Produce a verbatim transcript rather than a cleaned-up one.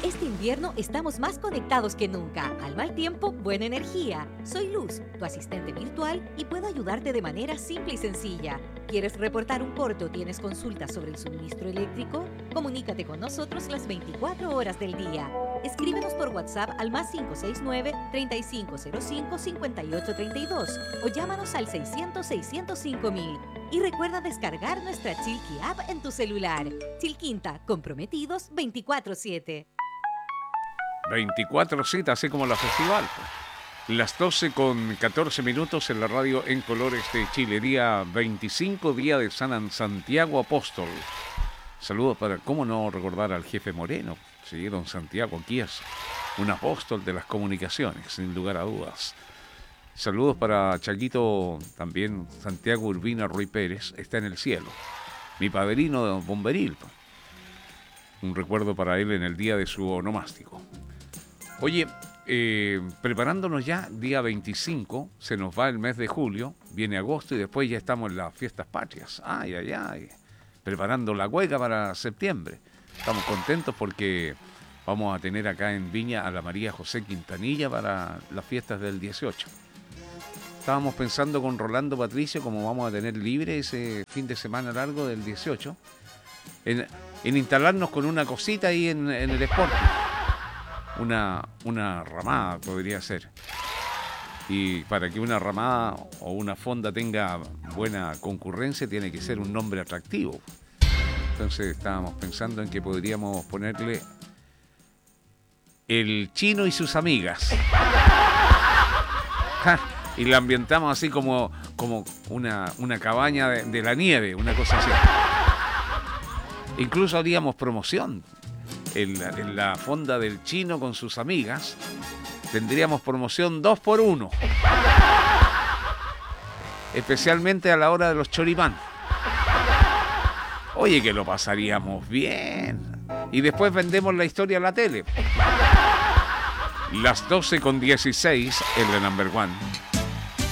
Este invierno estamos más conectados que nunca. Al mal tiempo, buena energía. Soy Luz, tu asistente virtual, y puedo ayudarte de manera simple y sencilla. ¿Quieres reportar un corte o tienes consultas sobre el suministro eléctrico? Comunícate con nosotros las veinticuatro horas del día. Escríbenos por WhatsApp al más cinco seis nueve, tres cinco cero cinco, cinco ocho tres dos o llámanos al seiscientos, seiscientos cinco mil. Y recuerda descargar nuestra Chilqui App en tu celular. Chilquinta, comprometidos veinticuatro siete. veinticuatro siete, así como la festival. Las doce con catorce minutos en la radio En Colores de Chile. Día veinticinco, día de San Santiago Apóstol. Saludos para, cómo no recordar al jefe Moreno. Sí, don Santiago, aquí es un apóstol de las comunicaciones, sin lugar a dudas. Saludos para Chaquito, también Santiago Urbina Ruy Pérez, está en el cielo. Mi padrino bomberil. Un recuerdo para él en el día de su onomástico. Oye, eh, preparándonos ya, día veinticinco, se nos va el mes de julio, viene agosto y después ya estamos en las fiestas patrias. Ay, ay, ay. Preparando la hueca para septiembre. Estamos contentos porque vamos a tener acá en Viña a la María José Quintanilla para las fiestas del dieciocho. Estábamos pensando con Rolando Patricio cómo vamos a tener libre ese fin de semana largo del dieciocho, en, en instalarnos con una cosita ahí en, en el Sporting. Una, una ramada podría ser. Y para que una ramada o una fonda tenga buena concurrencia tiene que ser un nombre atractivo. Entonces estábamos pensando en que podríamos ponerle El Chino y sus amigas. Ja, y la ambientamos así como, como una, una cabaña de, de la nieve, una cosa así. Incluso haríamos promoción. En la, en la fonda del Chino con sus amigas tendríamos promoción dos por uno, especialmente a la hora de los choripán. Oye, que lo pasaríamos bien. Y después vendemos la historia a la tele. Las doce con dieciséis en la number one.